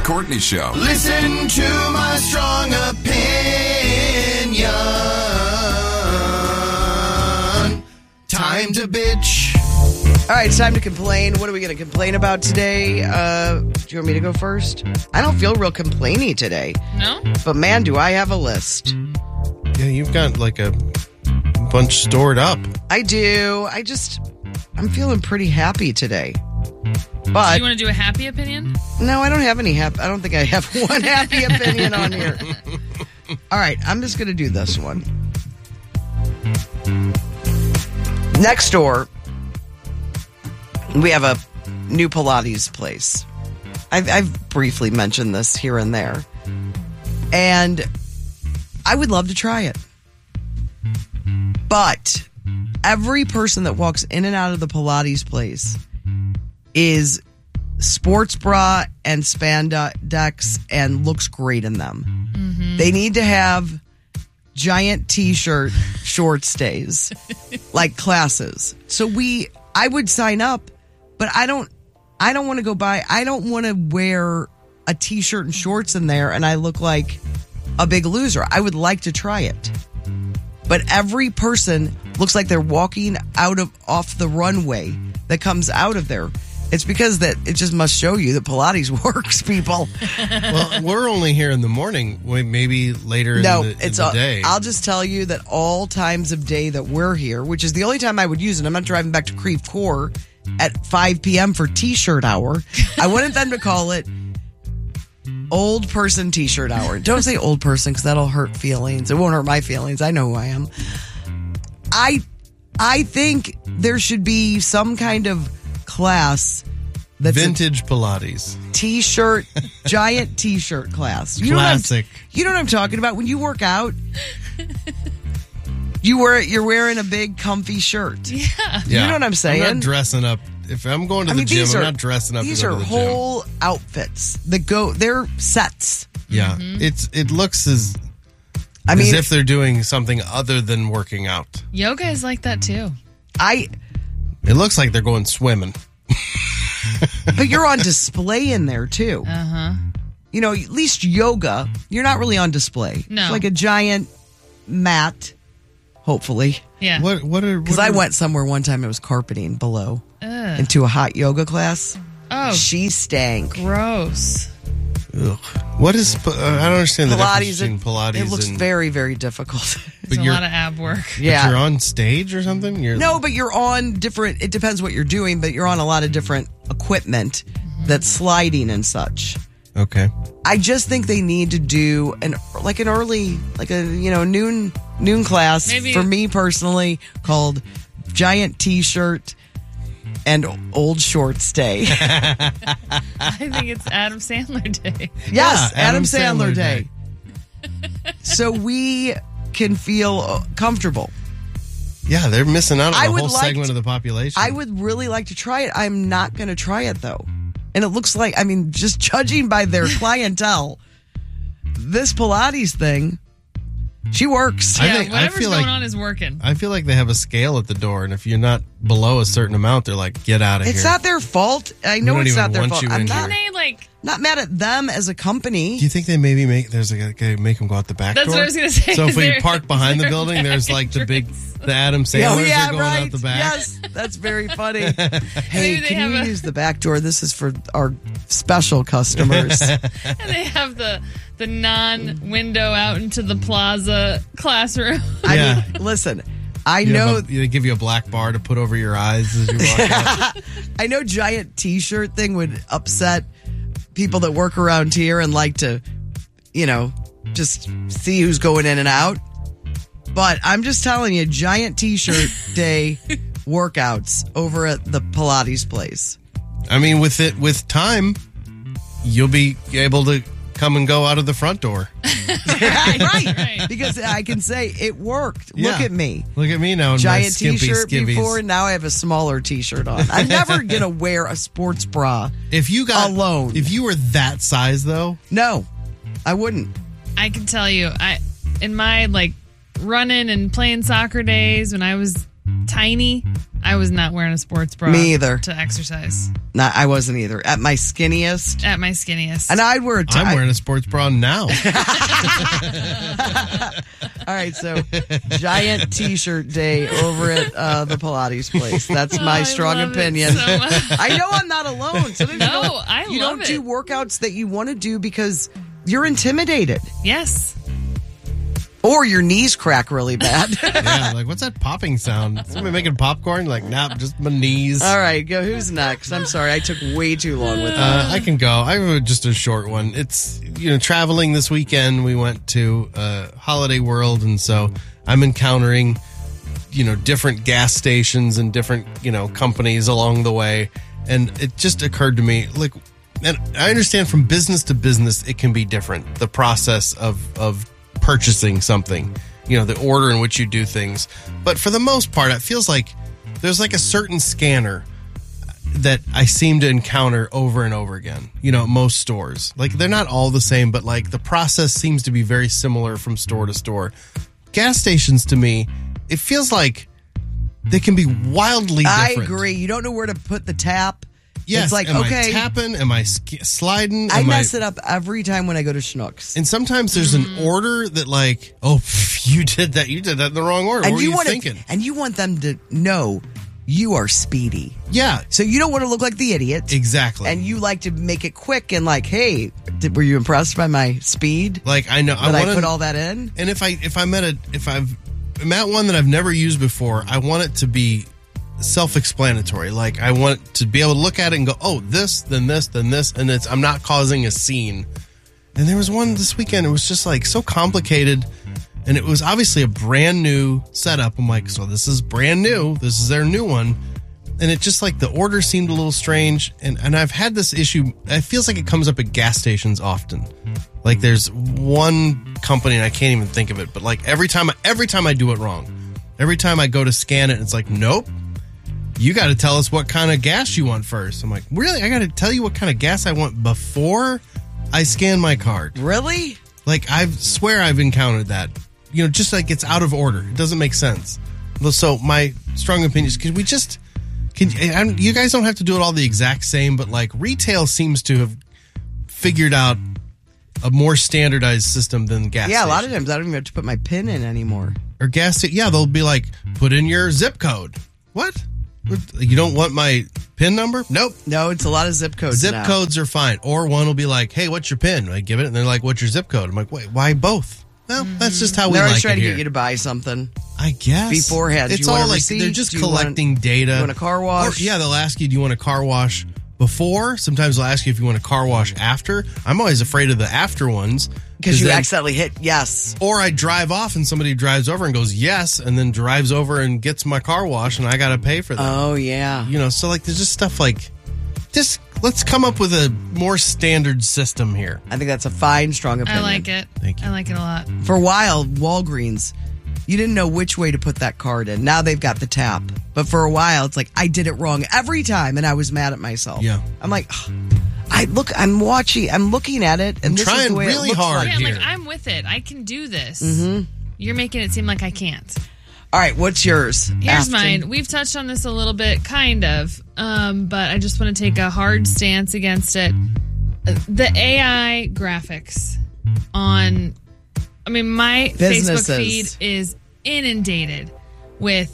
Courtney Show. Listen to my strong opinion. Time to bitch. All right, it's time to complain. What are we going to complain about today? Do you want me to go first? I don't feel real complainy today. No? But man, do I have a list. Yeah, you've got like a bunch stored up. I do. I'm feeling pretty happy today. But Do you want to do a happy opinion? no, I don't have any happy. I don't think I have one happy opinion on here. All right, I'm just going to do this one. Next door, we have a new Pilates place. I've briefly mentioned this here and there. And I would love to try it. But every person that walks in and out of the Pilates place is sports bra and spandex and looks great in them. Mm-hmm. They need to have giant t-shirt short stays, like classes. So I would sign up, but I don't want to go buy. I don't want to wear a t-shirt and shorts in there and I look like a big loser. I would like to try it. But every person looks like they're walking off the runway that comes out of there. It's because that it just must show you that Pilates works, people. Well, we're only here in the morning. Maybe later in the day. I'll just tell you that all times of day that we're here, which is the only time I would use it. I'm not driving back to Creve Coeur at 5 p.m. for t-shirt hour. I wanted them to call it old person t-shirt hour. Don't say old person because that'll hurt feelings. It won't hurt my feelings. I know who I am. I think there should be some kind of class that's vintage Pilates t-shirt, giant t-shirt class. Classic. You know what I'm talking about? When you work out, you're wearing a big comfy shirt. Yeah. You know what I'm saying? I'm not dressing up. If I'm going to the gym, I'm not dressing up to go to the gym. These are whole outfits that they're sets. Yeah. Mm-hmm. It looks as if they're doing something other than working out. Yoga is like that too. It looks like they're going swimming. But you're on display in there too. Uh-huh. You know, at least yoga, you're not really on display. No. It's like a giant mat, hopefully. Yeah. Because I went somewhere one time, it was carpeting below into a hot yoga class. Oh. She stank. Gross. Ugh. What is, I don't understand the difference between Pilates it looks very, very difficult. It's a lot of ab work. Yeah. But you're on stage or something? No, but you're on different, it depends what you're doing, but you're on a lot of different equipment that's sliding and such. Okay. I just think they need to do an early, noon class for me personally called Giant T-Shirt and Old Short Stay. I think it's Adam Sandler Day. Yes, yeah, Adam Sandler Day. So we can feel comfortable. Yeah, they're missing out on a whole segment of the population. I would really like to try it. I'm not going to try it, though. And it looks like, just judging by their clientele, this Pilates thing, she works. Yeah, whatever's going on is working. I feel like they have a scale at the door, and if you're not below a certain amount, they're like, get out of here. It's not their fault. I know it's not their fault. I'm not mad at them as a company. Do you think they maybe make them go out the back door? That's what I was going to say. So if we park behind the building, there's like the Adam Sandlers are going out the back. Yes, that's very funny. Hey, can you use the back door? This is for our special customers. And they have the non-window out into the plaza classroom. I mean, listen, they give you a black bar to put over your eyes as you walk out. I know giant T-shirt thing would upset people that work around here and like to, just see who's going in and out. But I'm just telling you, giant T-shirt day workouts over at the Pilates place. I mean, with time, you'll be able to come and go out of the front door. right. Because I can say it worked. Yeah. Look at me. Look at me now in giant my skimpy T-shirt skivvies. Before, now I have a smaller T-shirt on. I'm never going to wear a sports bra alone. If you were that size, though? No, I wouldn't. I can tell you, in my running and playing soccer days when I was tiny, I was not wearing a sports bra. Me either. To exercise. No, I wasn't either. At my skinniest. At my skinniest. And I'd wear I'm wearing a sports bra now. All right, so giant T-shirt day over at the Pilates place. That's my strong love it opinion. so much. I know I'm not alone. Sometimes No, you don't love do it. workouts that you want to do because you're intimidated Yes. or your knees crack really bad. Yeah, like what's that popping sound? Somebody making popcorn? Like, nah, just my knees. All right, go. Who's next? I'm sorry, I took way too long with that. I can go. I have just a short one. It's, traveling this weekend. We went to Holiday World, and so I'm encountering, different gas stations and different, companies along the way. And it just occurred to me, like, and I understand from business to business, it can be different. The process of purchasing something, the order in which you do things. But for the most part, it feels like there's like a certain scanner that I seem to encounter over and over again, at most stores. Like, they're not all the same, but like the process seems to be very similar from store to store. Gas stations, to me, it feels like they can be wildly different. I agree. You don't know where to put the tap. Yes, it's like, am okay. I tapping? Am I sliding? I mess it up every time when I go to Schnucks. And sometimes there's an order that like, oh, you did that in the wrong order. And what were you want thinking? And you want them to know you are speedy. Yeah, So you don't want to look like the idiot. exactly. And you like to make it quick and like, hey, were you impressed by my speed? like, I know That I want put all that in? And if I'm at one that I've never used before, I want it to be self-explanatory. Like, I want to be able to look at it and go, oh, this, then this, then this, and I'm not causing a scene. And there was one this weekend. It was just like so complicated, and it was obviously a brand new setup. I'm like, so this is brand new. This is their new one. And it just like the order seemed a little strange. And I've had this issue. It feels like it comes up at gas stations often. Like, there's one company, and I can't even think of it, but like every time I do it wrong, every time I go to scan it, it's like, nope, you got to tell us what kind of gas you want first. I'm like, really? I got to tell you what kind of gas I want before I scan my card? Really? Like, I swear I've encountered that. Just like it's out of order. It doesn't make sense. So my strong opinion is, you guys don't have to do it all the exact same, but like retail seems to have figured out a more standardized system than gas Yeah, a lot of stations. times I don't even have to put my PIN in anymore. Or they'll be like, put in your zip code. What? You don't want my PIN number? Nope. No, it's a lot of zip codes Zip now. codes are fine. Or one will be like, hey, what's your PIN? I give it, and they're like, what's your zip code? I'm like, wait, why both? Well, that's just how we They're like always it trying to here. get you to buy something. I guess. Beforehand. It's Do you want all a like, receipt? they're just Do you want- collecting data. you want a car wash? Or, yeah, they'll ask you, do you want a car wash before? Sometimes they'll ask you if you want a car wash after. I'm always afraid of the after ones. Because you then- accidentally hit yes. Or I drive off and somebody drives over and goes, yes, and then drives over and gets my car wash and I got to pay for that. Oh, yeah. So like there's just stuff like, just let's come up with a more standard system here. I think that's a fine, strong I opinion. like it. Thank you. I like it a lot. For a while, Walgreens, you didn't know which way to put that card in. Now they've got the tap. But for a while, it's like, I did it wrong every time, and I was mad at myself. Yeah. I'm like, I'm looking at it, and this is trying the way really it looks hard. like. Yeah, here. like, I'm with it. I can do this. Mm-hmm. You're making it seem like I can't. All right, what's yours? Here's Afton? mine. We've touched on this a little bit, kind of, but I just want to take a hard stance against it. The AI graphics on, my Businesses. Facebook feed is inundated with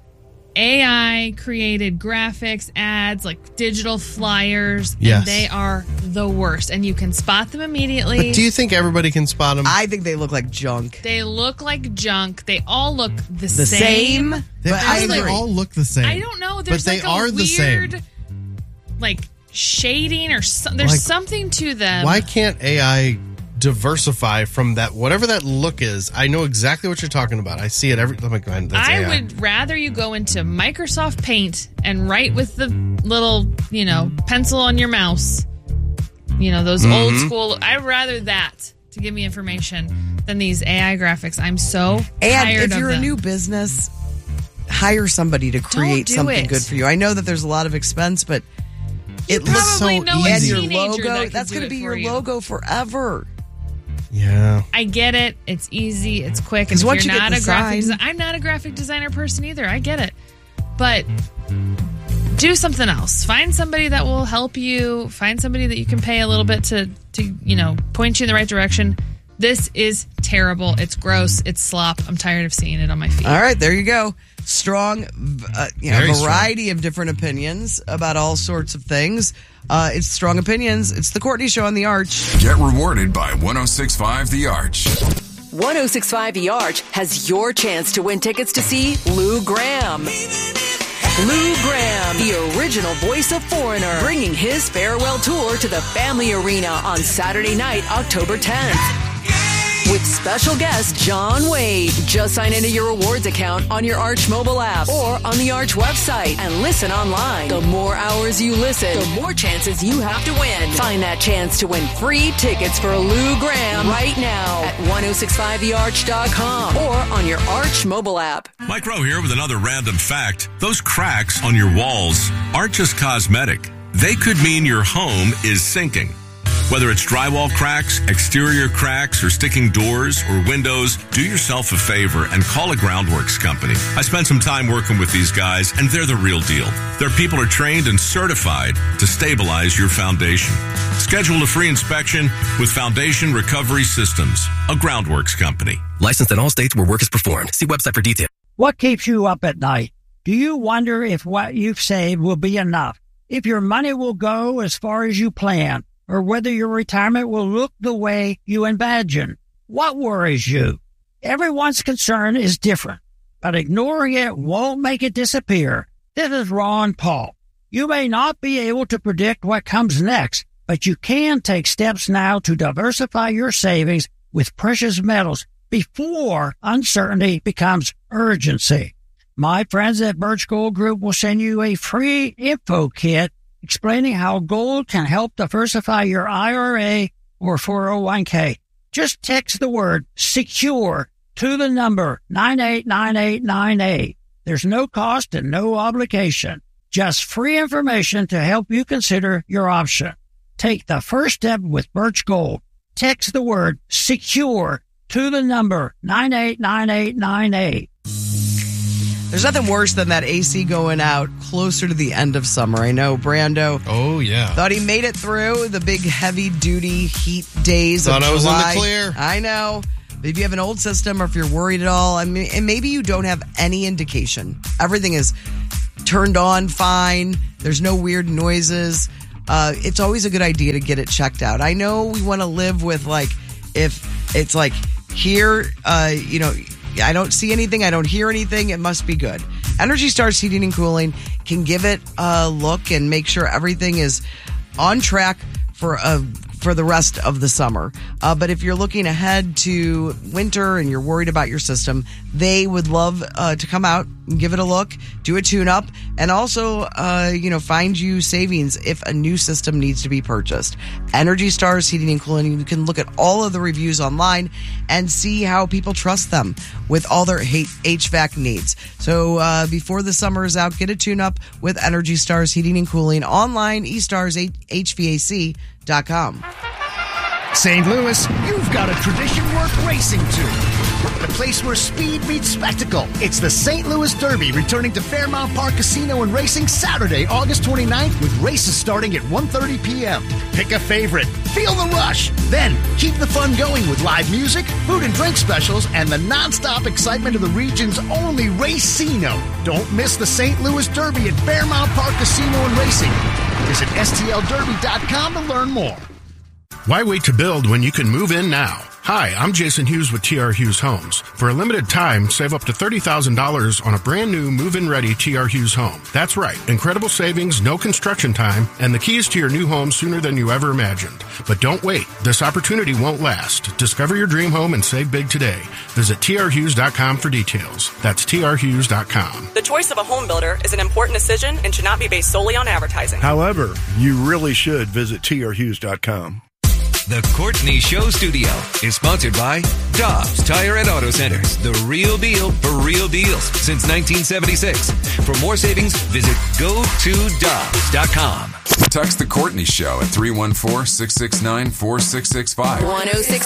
AI created graphics, ads, like digital flyers, Yes. and they are the worst. And you can spot them immediately. But do you think everybody can spot them? I think they look like junk. They look like junk. They all look the The same? But I they agree. all look the same. I don't know. There's but they like a are the weird, same. like shading or there's Like, something to them. Why can't AI diversify from that, whatever that look is? I know exactly what you're talking about. I see it every. Oh my god, that's I AI. would rather you go into Microsoft Paint and write with the little, pencil on your mouse. Those old school. I'd rather that to give me information than these AI graphics. I'm so And tired if of you're a them. new business, hire somebody to create do something it. good for you. I know that there's a lot of expense, but it looks so probably know a and easy. your teenager logo, that could that's do going to it be for your you. logo forever. Yeah. I get it. It's easy. It's quick. And 'Cause if once you're you get not the a graphic sign- I'm not a graphic designer person either. I get it. but do something else. Find somebody that will help you. Find somebody that you can pay a little bit to point you in the right direction. This is terrible. It's gross. It's slop. I'm tired of seeing it on my feet. All right, there you go. Strong, Very variety of different opinions about all sorts of things. It's Strong Opinions. It's the Courtney Show on The Arch. Get rewarded by 106.5 The Arch. 106.5 The Arch has your chance to win tickets to see Lou Gramm. Lou Gramm, the original voice of Foreigner, bringing his farewell tour to the Family Arena on Saturday night, October 10th. With special guest John Wade. Just sign into your rewards account on your Arch mobile app or on the Arch website and listen online. The more hours you listen, the more chances you have to win. Find that chance to win free tickets for Lou Gramm right now at 1065thearch.com or on your Arch mobile app. Mike Rowe here with another random fact. Those cracks on your walls aren't just cosmetic. They could mean your home is sinking. Whether it's drywall cracks, exterior cracks, or sticking doors or windows, do yourself a favor and call a Groundworks company. I spent some time working with these guys, and they're the real deal. Their people are trained and certified to stabilize your foundation. Schedule a free inspection with Foundation Recovery Systems, a Groundworks company. Licensed in all states where work is performed. See website for details. What keeps you up at night? Do you wonder if what you've saved will be enough? If your money will go as far as you plan? Or whether your retirement will look the way you imagine? What worries you? Everyone's concern is different, but ignoring it won't make it disappear. This is Ron Paul. You may not be able to predict what comes next, but you can take steps now to diversify your savings with precious metals before uncertainty becomes urgency. My friends at Birch Gold Group will send you a free info kit explaining how gold can help diversify your IRA or 401k. Just text the word SECURE to the number 989898. There's no cost and no obligation. Just free information to help you consider your option. Take the first step with Birch Gold. Text the word SECURE to the number 989898. There's nothing worse than that AC going out closer to the end of summer. I know Brando. Oh, yeah. Thought he made it through the big heavy-duty heat days of July. Thought I was in the clear. I know. But if you have an old system or if you're worried at all, and maybe you don't have any indication. Everything is turned on fine. There's no weird noises. It's always a good idea to get it checked out. I know we want to live with, if it's here, I don't see anything. I don't hear anything. It must be good. Energy Stars Heating and Cooling can give it a look and make sure everything is on track for the rest of the summer. But if you're looking ahead to winter and you're worried about your system, they would love to come out and give it a look, do a tune-up, and also, find you savings if a new system needs to be purchased. Energy Stars Heating and Cooling, you can look at all of the reviews online and see how people trust them with all their HVAC needs. So before the summer is out, get a tune-up with Energy Stars Heating and Cooling online, eStarsHVAC.com. St. Louis, you've got a tradition worth racing to. The place where speed meets spectacle. It's the St. Louis Derby, returning to Fairmount Park Casino and Racing Saturday, August 29th, with races starting at 1:30 p.m. Pick a favorite. Feel the rush. Then keep the fun going with live music, food and drink specials, and the nonstop excitement of the region's only Racino. Don't miss the St. Louis Derby at Fairmount Park Casino and Racing. Visit STLDerby.com to learn more. Why wait to build when you can move in now? Hi, I'm Jason Hughes with TR Hughes Homes. For a limited time, save up to $30,000 on a brand new move-in ready TR Hughes home. That's right. Incredible savings, no construction time, and the keys to your new home sooner than you ever imagined. But don't wait. This opportunity won't last. Discover your dream home and save big today. Visit trhughes.com for details. That's trhughes.com. The choice of a home builder is an important decision and should not be based solely on advertising. However, you really should visit trhughes.com. The Courtney Show Studio is sponsored by Dobbs Tire and Auto Centers, the real deal for real deals since 1976. For more savings, visit GoToDobbs.com. Text The Courtney Show at 314-669-4665. 106.5